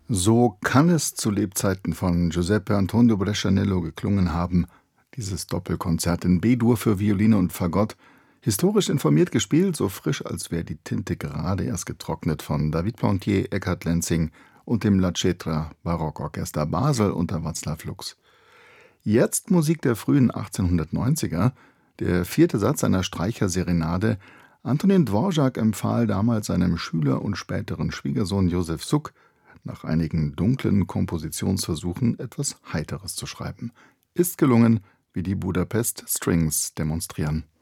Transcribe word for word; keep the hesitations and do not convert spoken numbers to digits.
So kann es zu Lebzeiten von Giuseppe Antonio Brescianello geklungen haben, dieses Doppelkonzert in B-Dur für Violine und Fagott, historisch informiert gespielt, so frisch, als wäre die Tinte gerade erst getrocknet, von David Plantier, Eckhard Lenzing und dem La Cetra Barockorchester Basel unter Václav Lux. Jetzt Musik der frühen achtzehnhundertneunziger, der vierte Satz einer Streicherserenade. Antonin Dvorak empfahl damals seinem Schüler und späteren Schwiegersohn Josef Suk, nach einigen dunklen Kompositionsversuchen etwas Heiteres zu schreiben. Ist gelungen, wie die Budapest Strings demonstrieren.